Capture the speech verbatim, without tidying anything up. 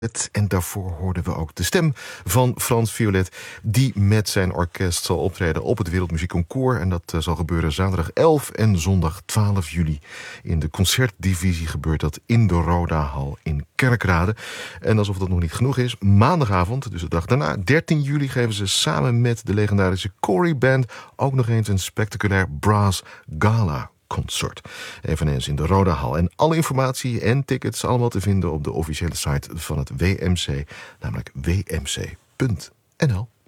En daarvoor hoorden we ook de stem van Frans Violet, die met zijn orkest zal optreden op het Wereldmuziekconcours. En dat uh, zal gebeuren zaterdag elf en zondag twaalf juli. In de concertdivisie gebeurt dat in de Rodahal in Kerkrade. En alsof dat nog niet genoeg is, maandagavond, dus de dag daarna, dertien juli, geven ze samen met de legendarische Corey Band ook nog eens een spectaculair Brass Gala concert. Eveneens in de Rodahal. En alle informatie en tickets allemaal te vinden op de officiële site van het W M C, namelijk w m c punt n l.